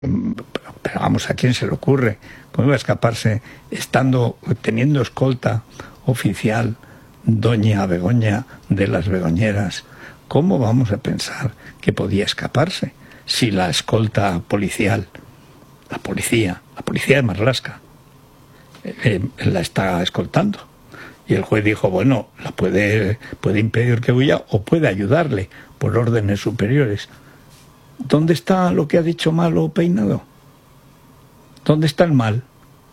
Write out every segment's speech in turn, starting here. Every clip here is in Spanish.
Pero vamos, ¿a quién se le ocurre? ¿Cómo iba a escaparse teniendo escolta oficial doña Begoña de las Begoñeras? ¿Cómo vamos a pensar que podía escaparse si la escolta policial, la policía de Marlaska, la está escoltando? Y el juez dijo, bueno, puede impedir que huya o puede ayudarle por órdenes superiores. ¿Dónde está lo que ha dicho Malo Peinado? ¿Dónde está el mal?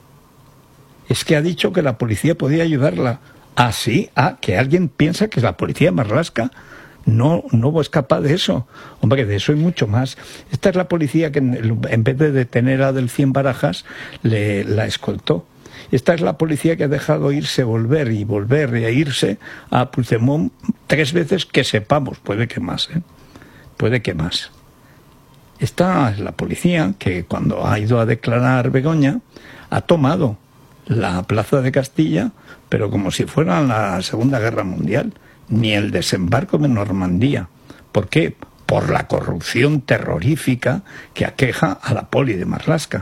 Es que ha dicho que la policía podía ayudarla. ¿Ah, sí? Que alguien piensa que la policía de Marlaska no es capaz de eso. Hombre, de eso y mucho más. Esta es la policía que en vez de detener a Delfín Barajas, la escoltó. Esta es la policía que ha dejado irse, volver y irse a Puigdemont 3 veces que sepamos. Puede que más, puede que más. Esta es la policía que cuando ha ido a declarar Begoña ha tomado la plaza de Castilla, pero como si fuera la Segunda Guerra Mundial, ni el desembarco de Normandía. ¿Por qué? Por la corrupción terrorífica que aqueja a la poli de Marlaska.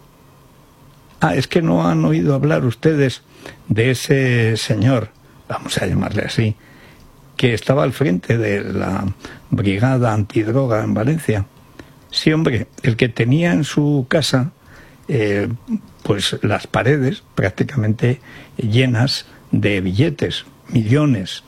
Es que no han oído hablar ustedes de ese señor, vamos a llamarle así, que estaba al frente de la brigada antidroga en Valencia. Sí, hombre, el que tenía en su casa pues las paredes prácticamente llenas de billetes, millones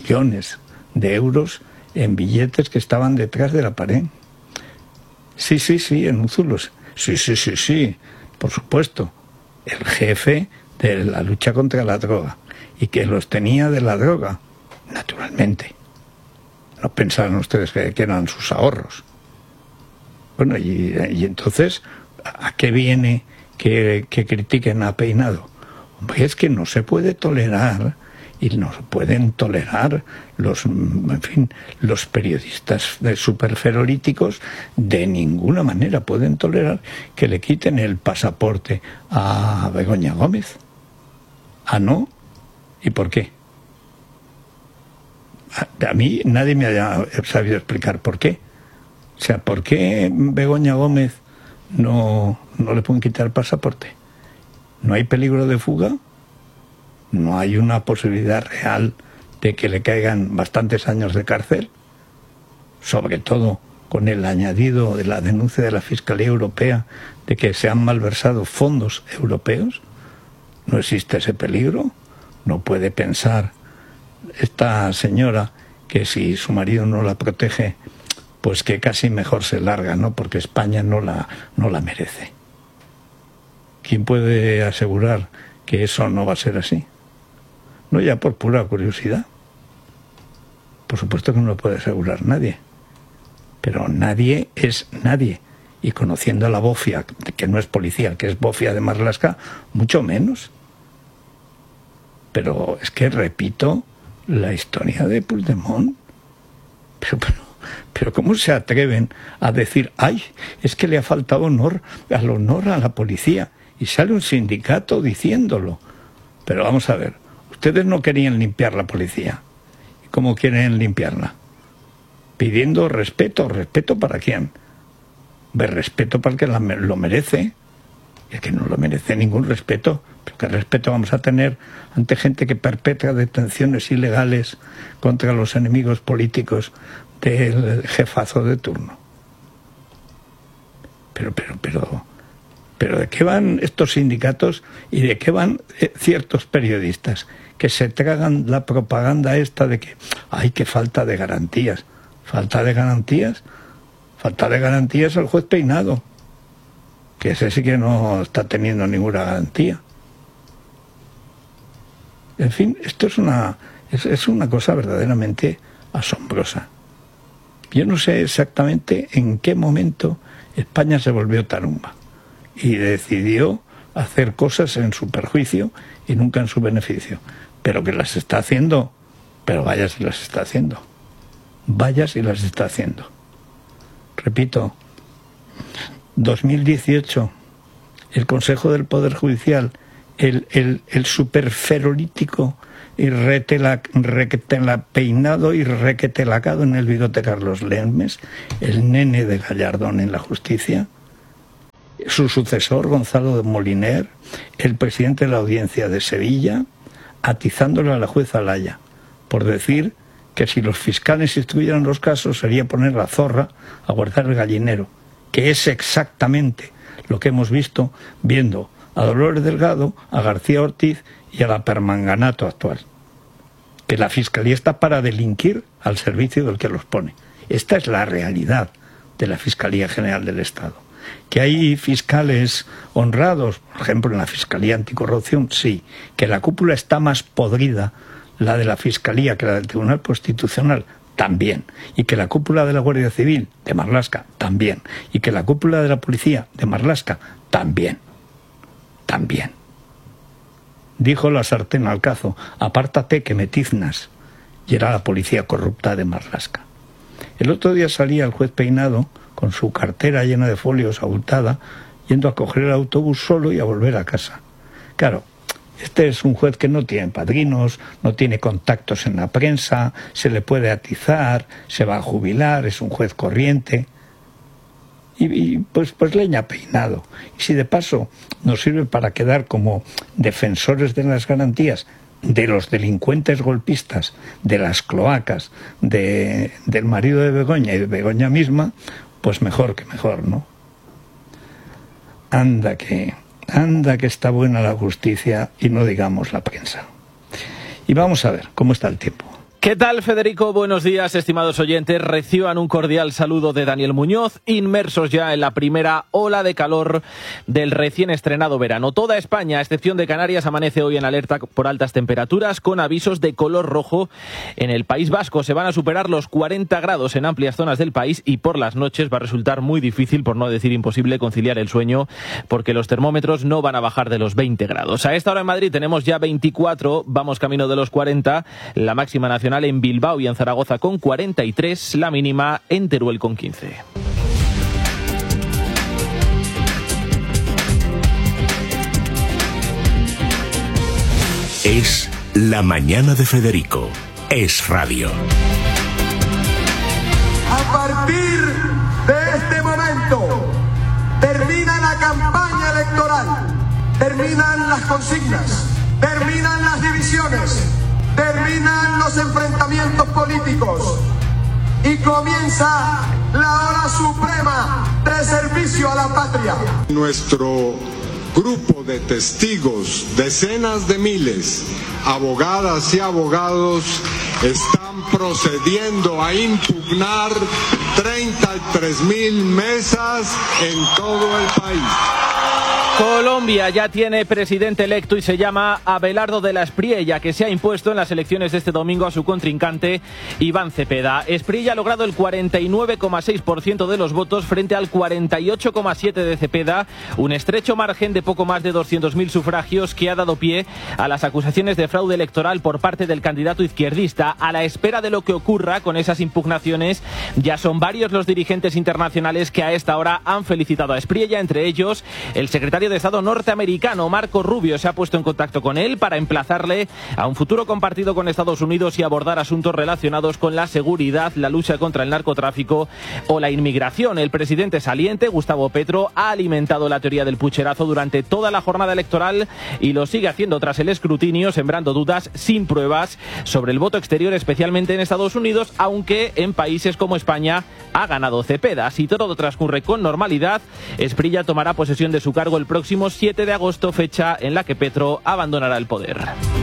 de euros en billetes que estaban detrás de la pared. Sí, en Úzulos. Sí, por supuesto. El jefe de la lucha contra la droga y que los tenía de la droga, naturalmente. No pensaban ustedes que eran sus ahorros. Bueno, y entonces, ¿a qué viene que critiquen a Peinado? Hombre, es que no se puede tolerar, y no se pueden tolerar los periodistas superferolíticos, de ninguna manera pueden tolerar que le quiten el pasaporte a Begoña Gómez. ¿No? ¿Y por qué? A mí nadie me ha sabido explicar por qué. O sea, ¿por qué Begoña Gómez no le pueden quitar el pasaporte? ¿No hay peligro de fuga? ¿No hay una posibilidad real de que le caigan bastantes años de cárcel? Sobre todo con el añadido de la denuncia de la Fiscalía Europea de que se han malversado fondos europeos. ¿No existe ese peligro? ¿No puede pensar esta señora que si su marido no la protege, pues que casi mejor se larga, ¿no? Porque España no la merece? ¿Quién puede asegurar que eso no va a ser así? No ya por pura curiosidad. Por supuesto que no lo puede asegurar nadie. Pero nadie es nadie. Y conociendo a la bofia, que no es policía, que es bofia de Marlaska, mucho menos. Pero es que repito la historia de Puigdemont. Pero ¿cómo se atreven a decir, es que le ha faltado honor a la policía? Y sale un sindicato diciéndolo. Pero vamos a ver, ustedes no querían limpiar la policía. ¿Y cómo quieren limpiarla? Pidiendo respeto. ¿Respeto para quién? Respeto para el que lo merece. Y el que no lo merece ningún respeto. ¿Pero qué respeto vamos a tener ante gente que perpetra detenciones ilegales contra los enemigos políticos del jefazo de turno? Pero ¿de qué van estos sindicatos y de qué van ciertos periodistas que se tragan la propaganda esta de que qué falta de garantías? ¿Falta de garantías? Falta de garantías al juez Peinado, que ese sí que no está teniendo ninguna garantía. En fin, esto es una cosa verdaderamente asombrosa. Yo no sé exactamente en qué momento España se volvió tarumba y decidió hacer cosas en su perjuicio y nunca en su beneficio. Pero que las está haciendo, pero vaya si las está haciendo. Vaya si las está haciendo. Repito, 2018, el Consejo del Poder Judicial, el superferolítico y peinado y requetelacado en el bigote Carlos Lemes, el nene de Gallardón en la justicia, su sucesor, Gonzalo de Moliner, el presidente de la Audiencia de Sevilla, atizándole a la jueza Alaya por decir que si los fiscales instruyeran los casos sería poner la zorra a guardar el gallinero, que es exactamente lo que hemos visto viendo a Dolores Delgado, a García Ortiz y a la Permanganato actual. Que la Fiscalía está para delinquir al servicio del que los pone. Esta es la realidad de la Fiscalía General del Estado. Que hay fiscales honrados, por ejemplo en la Fiscalía Anticorrupción, sí. Que la cúpula está más podrida, la de la Fiscalía, que la del Tribunal Constitucional, también. Y que la cúpula de la Guardia Civil, de Marlaska, también. Y que la cúpula de la Policía, de Marlaska, también. También. Dijo la sartén al cazo, apártate que me tiznas. Y era la policía corrupta de Marlaska. El otro día salía el juez Peinado con su cartera llena de folios abultada, yendo a coger el autobús solo y a volver a casa. Claro, este es un juez que no tiene padrinos, no tiene contactos en la prensa, se le puede atizar, se va a jubilar, es un juez corriente. Y pues leña Peinado. Y si de paso nos sirve para quedar como defensores de las garantías de los delincuentes golpistas, de las cloacas, del marido de Begoña y de Begoña misma, pues mejor que mejor, ¿no? Anda que está buena la justicia y no digamos la prensa. Y vamos a ver cómo está el tiempo. ¿Qué tal, Federico? Buenos días, estimados oyentes. Reciban un cordial saludo de Daniel Muñoz, inmersos ya en la primera ola de calor del recién estrenado verano. Toda España, a excepción de Canarias, amanece hoy en alerta por altas temperaturas, con avisos de color rojo en el País Vasco. Se van a superar los 40 grados en amplias zonas del país y por las noches va a resultar muy difícil, por no decir imposible, conciliar el sueño, porque los termómetros no van a bajar de los 20 grados. A esta hora en Madrid tenemos ya 24, vamos camino de los 40, la máxima nacional en Bilbao y en Zaragoza con 43, la mínima en Teruel con 15. Es La Mañana de Federico. Es radio. A partir de este momento termina la campaña electoral, terminan las consignas, terminan las divisiones, terminan los enfrentamientos políticos y comienza la hora suprema de servicio a la patria. Nuestro grupo de testigos, decenas de miles, abogadas y abogados, están procediendo a impugnar 33.000 mesas en todo el país. Colombia ya tiene presidente electo y se llama Abelardo de la Espriella, que se ha impuesto en las elecciones de este domingo a su contrincante Iván Cepeda. Espriella ha logrado el 49,6% de los votos frente al 48,7% de Cepeda, un estrecho margen de poco más de 200.000 sufragios que ha dado pie a las acusaciones de fraude electoral por parte del candidato izquierdista. A la espera de lo que ocurra con esas impugnaciones, ya son varios los dirigentes internacionales que a esta hora han felicitado a Espriella, entre ellos el secretario de Estado norteamericano Marco Rubio se ha puesto en contacto con él para emplazarle a un futuro compartido con Estados Unidos y abordar asuntos relacionados con la seguridad, la lucha contra el narcotráfico o la inmigración. El presidente saliente, Gustavo Petro, ha alimentado la teoría del pucherazo durante toda la jornada electoral y lo sigue haciendo tras el escrutinio, sembrando dudas sin pruebas sobre el voto exterior, especialmente en Estados Unidos, aunque en países como España ha ganado Cepeda. Si todo transcurre con normalidad, Espriella tomará posesión de su cargo el próximo 7 de agosto, fecha en la que Petro abandonará el poder.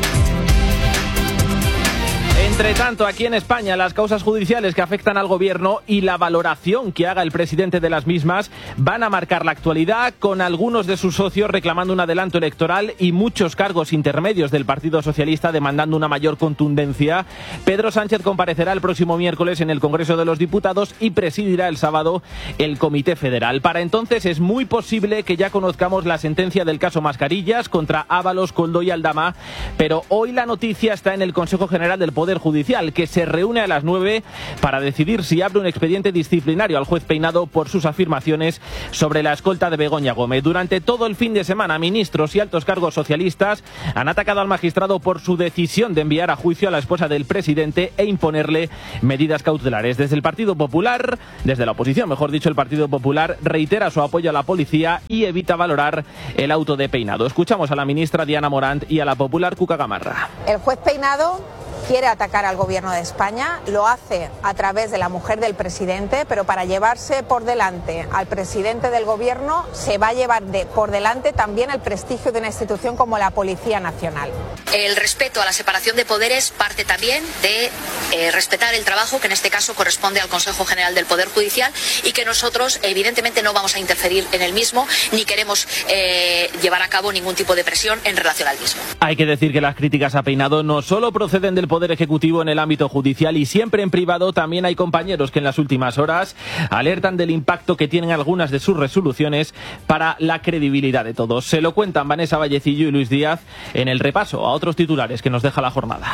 Entre tanto, aquí en España, las causas judiciales que afectan al gobierno y la valoración que haga el presidente de las mismas van a marcar la actualidad, con algunos de sus socios reclamando un adelanto electoral y muchos cargos intermedios del Partido Socialista demandando una mayor contundencia. Pedro Sánchez comparecerá el próximo miércoles en el Congreso de los Diputados y presidirá el sábado el Comité Federal. Para entonces es muy posible que ya conozcamos la sentencia del caso Mascarillas contra Ábalos, Koldo y Aldama, pero hoy la noticia está en el Consejo General del Poder Judicial, Judicial, que se reúne a las 9 para decidir si abre un expediente disciplinario al juez Peinado por sus afirmaciones sobre la escolta de Begoña Gómez. Durante todo el fin de semana, ministros y altos cargos socialistas han atacado al magistrado por su decisión de enviar a juicio a la esposa del presidente e imponerle medidas cautelares. Desde el Partido Popular, desde la oposición, mejor dicho, el Partido Popular reitera su apoyo a la policía y evita valorar el auto de Peinado. Escuchamos a la ministra Diana Morant y a la popular Cuca Gamarra. El juez Peinado quiere atacar al gobierno de España, lo hace a través de la mujer del presidente, pero para llevarse por delante al presidente del gobierno se va a llevar por delante también el prestigio de una institución como la Policía Nacional. El respeto a la separación de poderes parte también de respetar el trabajo que en este caso corresponde al Consejo General del Poder Judicial y que nosotros evidentemente no vamos a interferir en el mismo ni queremos llevar a cabo ningún tipo de presión en relación al mismo. Hay que decir que las críticas a Peinado no solo proceden del Poder Ejecutivo en el ámbito judicial y siempre en privado. También hay compañeros que en las últimas horas alertan del impacto que tienen algunas de sus resoluciones para la credibilidad de todos. Se lo cuentan Vanessa Vallecillo y Luis Díaz en el repaso a otros titulares que nos deja la jornada.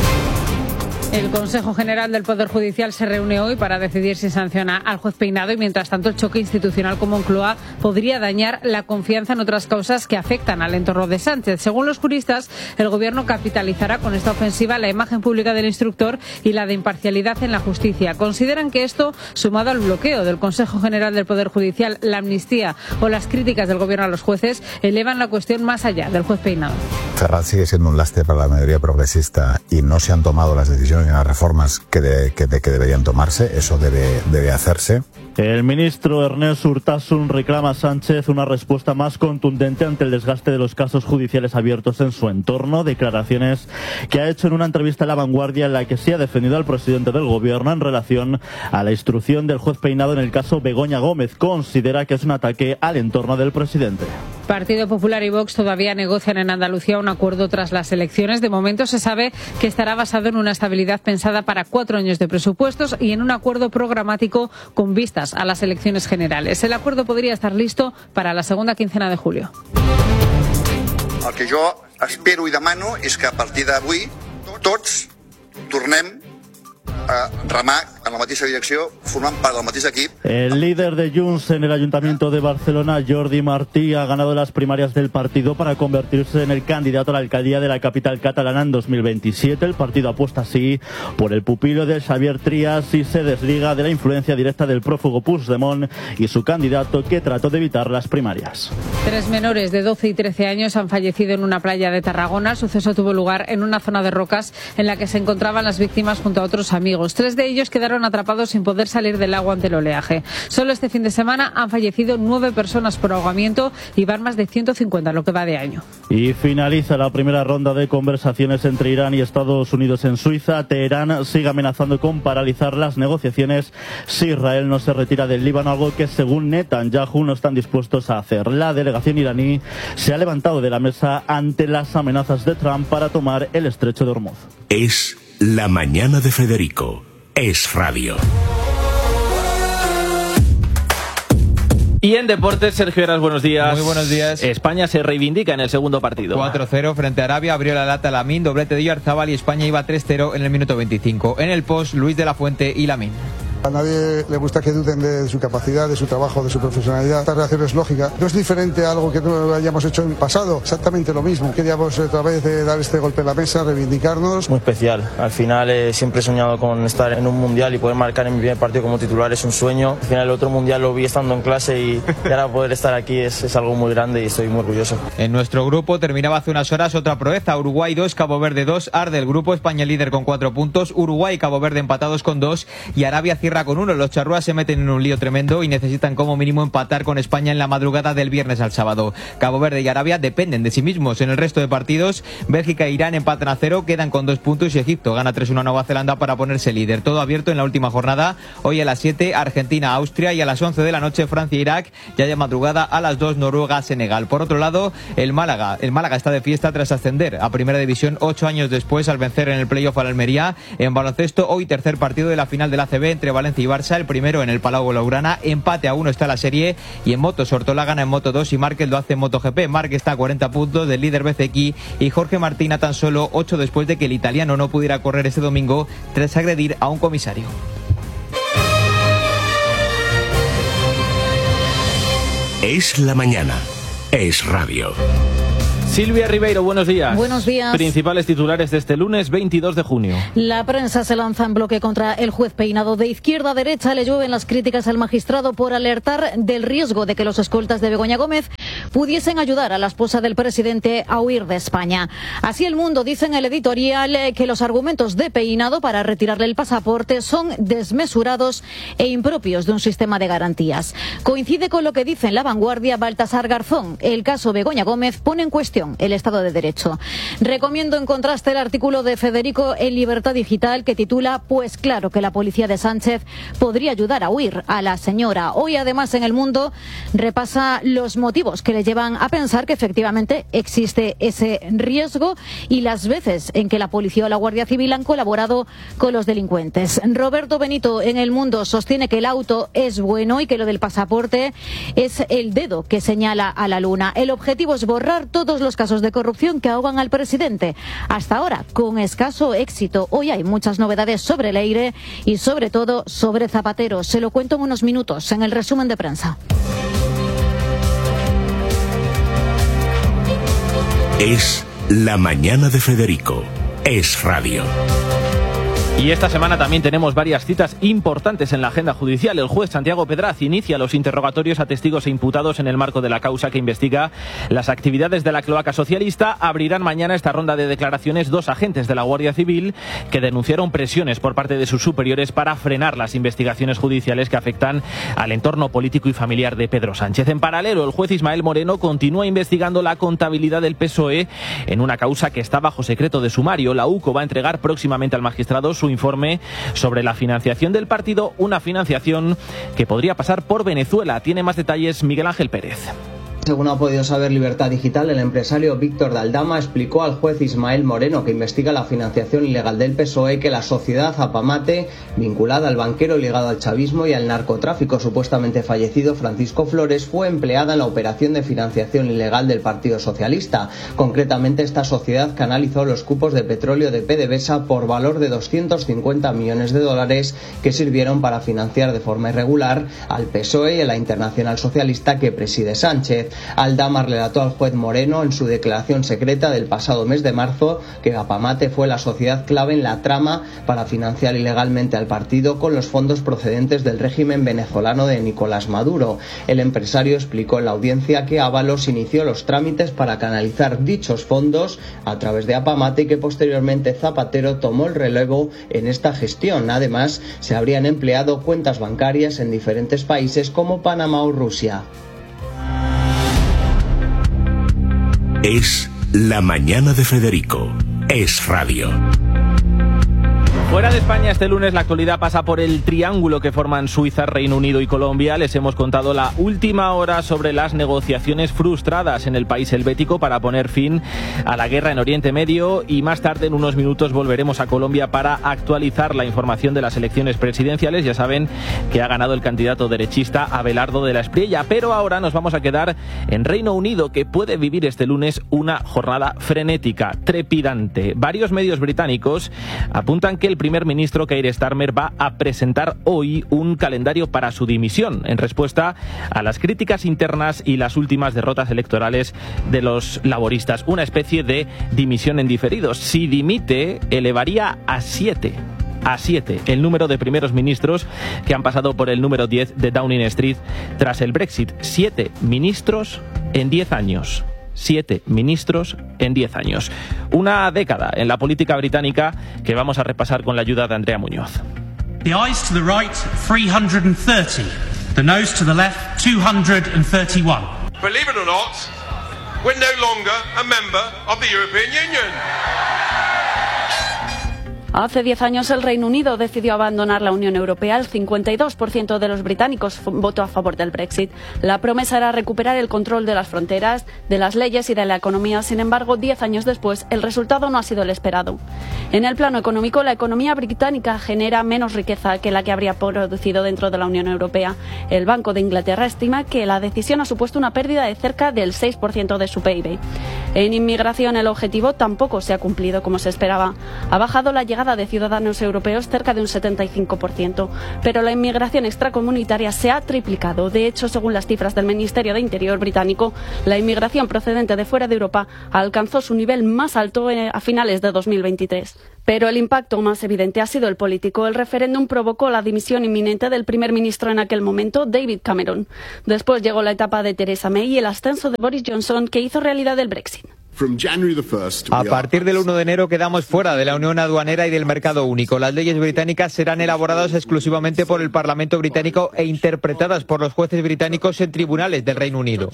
El Consejo General del Poder Judicial se reúne hoy para decidir si sanciona al juez Peinado y, mientras tanto, el choque institucional con Moncloa podría dañar la confianza en otras causas que afectan al entorno de Sánchez. Según los juristas, el Gobierno capitalizará con esta ofensiva la imagen pública del instructor y la de imparcialidad en la justicia. Consideran que esto, sumado al bloqueo del Consejo General del Poder Judicial, la amnistía o las críticas del Gobierno a los jueces, elevan la cuestión más allá del juez Peinado. Ferraz sigue siendo un lastre para la mayoría progresista y no se han tomado las decisiones y las reformas que deberían tomarse. Eso debe hacerse. El ministro Ernest Urtasun reclama a Sánchez una respuesta más contundente ante el desgaste de los casos judiciales abiertos en su entorno. Declaraciones que ha hecho en una entrevista a La Vanguardia en la que se ha defendido al presidente del gobierno en relación a la instrucción del juez Peinado en el caso Begoña Gómez. Considera que es un ataque al entorno del presidente. Partido Popular y Vox todavía negocian en Andalucía un acuerdo tras las elecciones. De momento se sabe que estará basado en una estabilidad pensada para 4 años de presupuestos y en un acuerdo programático con vistas a las elecciones generales. El acuerdo podría estar listo para la segunda quincena de julio. El que jo espero i demano és que a partir d'avui tots tornem a remar en la mateixa direcció, formant part del mateix equip. El líder de Junts en el Ayuntamiento de Barcelona, Jordi Martí, ha ganado las primarias del partido para convertirse en el candidato a la alcaldía de la capital catalana en 2027. El partido apuesta así por el pupilo de Xavier Trias y se desliga de la influencia directa del prófugo Puigdemont y su candidato, que trató de evitar las primarias. 3 menores de 12 y 13 años han fallecido en una playa de Tarragona. El suceso tuvo lugar en una zona de rocas en la que se encontraban las víctimas junto a otros amigos. 3 de ellos quedaron atrapados sin poder salir del agua ante el oleaje. Solo este fin de semana han fallecido 9 personas por ahogamiento y van más de 150 lo que va de año. Y finaliza la primera ronda de conversaciones entre Irán y Estados Unidos en Suiza. Teherán sigue amenazando con paralizar las negociaciones si Israel no se retira del Líbano, algo que según Netanyahu no están dispuestos a hacer. La delegación iraní se ha levantado de la mesa ante las amenazas de Trump para tomar el estrecho de Hormuz. Es la mañana de Federico. Es radio. Y en deportes, Sergio Heras, buenos días. Muy buenos días. España se reivindica en el segundo partido. 4-0 frente a Arabia, abrió la lata Lamine, doblete de Oyarzabal y España iba 3-0 en el minuto 25. En el post, Luis de la Fuente y Lamine. A nadie le gusta que duden de su capacidad, de su trabajo, de su profesionalidad. Esta reacción es lógica. No es diferente a algo que no hayamos hecho en el pasado. Exactamente lo mismo. Queríamos otra vez dar este golpe en la mesa, reivindicarnos. Muy especial. Al final siempre he soñado con estar en un mundial y poder marcar en mi primer partido como titular es un sueño. Al final el otro mundial lo vi estando en clase y ahora poder estar aquí es algo muy grande y estoy muy orgulloso. En nuestro grupo terminaba hace unas horas otra proeza. Uruguay 2, Cabo Verde 2. Arde el grupo, España líder con 4 puntos. Uruguay y Cabo Verde empatados con 2 y Arabia cierra con 1. Los charrúas se meten en un lío tremendo y necesitan como mínimo empatar con España en la madrugada del viernes al sábado. Cabo Verde y Arabia dependen de sí mismos. En el resto de partidos, Bélgica e Irán empatan a 0, quedan con 2 puntos y Egipto gana 3-1 a Nueva Zelanda para ponerse líder. Todo abierto en la última jornada. Hoy a las 7, Argentina-Austria y a las 11 de la noche, Francia-Irak. Ya de madrugada a las 2, Noruega-Senegal. Por otro lado, el Málaga está de fiesta tras ascender a Primera División 8 años después al vencer en el playoff al Almería. En baloncesto, hoy tercer partido de la final del ACB entre Valencia y Barça, el primero en el Palau Blaugrana, empate a 1 está la serie, y en motos Ortola gana en Moto 2 y Márquez lo hace en MotoGP. Márquez está a 40 puntos del líder BCX y Jorge Martín a tan solo 8 después de que el italiano no pudiera correr este domingo tras agredir a un comisario. Es la mañana. Es radio. Silvia Ribeiro, buenos días. Buenos días. Principales titulares de este lunes 22 de junio. La prensa se lanza en bloque contra el juez Peinado. De izquierda a derecha le llueven las críticas al magistrado por alertar del riesgo de que los escoltas de Begoña Gómez pudiesen ayudar a la esposa del presidente a huir de España. Así El Mundo dice en el editorial que los argumentos de Peinado para retirarle el pasaporte son desmesurados e impropios de un sistema de garantías. Coincide con lo que dice en La Vanguardia Baltasar Garzón. El caso Begoña Gómez pone en cuestión el Estado de Derecho. Recomiendo en contraste el artículo de Federico en Libertad Digital que titula "Pues claro que la policía de Sánchez podría ayudar a huir a la señora". Hoy además en El Mundo repasa los motivos que le llevan a pensar que efectivamente existe ese riesgo y las veces en que la policía o la Guardia Civil han colaborado con los delincuentes. Roberto Benito en El Mundo sostiene que el auto es bueno y que lo del pasaporte es el dedo que señala a la luna. El objetivo es borrar todos los casos de corrupción que ahogan al presidente. Hasta ahora, con escaso éxito. Hoy hay muchas novedades sobre Leire y sobre todo sobre Zapatero. Se lo cuento en unos minutos en el resumen de prensa. Es la mañana de Federico. Es radio. Y esta semana también tenemos varias citas importantes en la agenda judicial. El juez Santiago Pedraz inicia los interrogatorios a testigos e imputados en el marco de la causa que investiga las actividades de la cloaca socialista. Abrirán mañana esta ronda de declaraciones 2 agentes de la Guardia Civil que denunciaron presiones por parte de sus superiores para frenar las investigaciones judiciales que afectan al entorno político y familiar de Pedro Sánchez. En paralelo, el juez Ismael Moreno continúa investigando la contabilidad del PSOE en una causa que está bajo secreto de sumario. La UCO va a entregar próximamente al magistrado su informe sobre la financiación del partido, una financiación que podría pasar por Venezuela. Tiene más detalles Miguel Ángel Pérez. Según ha podido saber Libertad Digital, el empresario Víctor de Aldama explicó al juez Ismael Moreno, que investiga la financiación ilegal del PSOE, que la sociedad Apamate, vinculada al banquero ligado al chavismo y al narcotráfico supuestamente fallecido Francisco Flores, fue empleada en la operación de financiación ilegal del Partido Socialista. Concretamente, esta sociedad canalizó los cupos de petróleo de PDVSA por valor de 250 millones de dólares que sirvieron para financiar de forma irregular al PSOE y a la Internacional Socialista que preside Sánchez. Aldama relató al juez Moreno en su declaración secreta del pasado mes de marzo que Apamate fue la sociedad clave en la trama para financiar ilegalmente al partido con los fondos procedentes del régimen venezolano de Nicolás Maduro. El empresario explicó en la audiencia que Ábalos inició los trámites para canalizar dichos fondos a través de Apamate y que posteriormente Zapatero tomó el relevo en esta gestión. Además, se habrían empleado cuentas bancarias en diferentes países como Panamá o Rusia. Es la mañana de Federico. Es radio. Fuera de España, este lunes la actualidad pasa por el triángulo que forman Suiza, Reino Unido y Colombia. Les hemos contado la última hora sobre las negociaciones frustradas en el país helvético para poner fin a la guerra en Oriente Medio, y más tarde, en unos minutos, volveremos a Colombia para actualizar la información de las elecciones presidenciales. Ya saben que ha ganado el candidato derechista Abelardo de la Espriella, pero ahora nos vamos a quedar en Reino Unido, que puede vivir este lunes una jornada frenética, trepidante. Varios medios británicos apuntan que el primer ministro Keir Starmer va a presentar hoy un calendario para su dimisión en respuesta a las críticas internas y las últimas derrotas electorales de los laboristas. Una especie de dimisión en diferido. Si dimite, elevaría a 7 el número de primeros ministros que han pasado por el número 10 de Downing Street tras el Brexit. 7 ministros en 10 años. 7 ministros en 10 años. Una década en la política británica que vamos a repasar con la ayuda de Andrea Muñoz. The ayes to the right, 330. The noes to the left, 231. Believe it or not, we're no longer a member of the European Union. Hace 10 años el Reino Unido decidió abandonar la Unión Europea. El 52% de los británicos votó a favor del Brexit. La promesa era recuperar el control de las fronteras, de las leyes y de la economía. Sin embargo, 10 años después, el resultado no ha sido el esperado. En el plano económico, la economía británica genera menos riqueza que la que habría producido dentro de la Unión Europea. El Banco de Inglaterra estima que la decisión ha supuesto una pérdida de cerca del 6% de su PIB. En inmigración, el objetivo tampoco se ha cumplido como se esperaba. Ha bajado la llegada de ciudadanos europeos cerca de un 75%, pero la inmigración extracomunitaria se ha triplicado. De hecho, según las cifras del Ministerio de Interior británico, la inmigración procedente de fuera de Europa alcanzó su nivel más alto a finales de 2023. Pero el impacto más evidente ha sido el político. El referéndum provocó la dimisión inminente del primer ministro en aquel momento, David Cameron. Después llegó la etapa de Theresa May y el ascenso de Boris Johnson, que hizo realidad el Brexit. A partir del 1 de enero quedamos fuera de la Unión Aduanera y del mercado único. Las leyes británicas serán elaboradas exclusivamente por el Parlamento británico e interpretadas por los jueces británicos en tribunales del Reino Unido.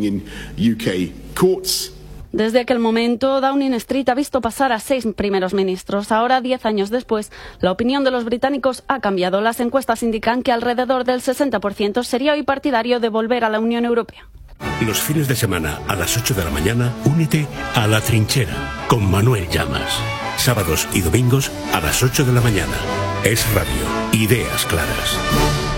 Desde aquel momento, Downing Street ha visto pasar a 6 primeros ministros. Ahora, 10 años después, la opinión de los británicos ha cambiado. Las encuestas indican que alrededor del 60% sería hoy partidario de volver a la Unión Europea. Los fines de semana a las 8 de la mañana, únete a La Trinchera con Manuel Llamas. Sábados y domingos a las 8 de la mañana. Es Radio. Ideas claras.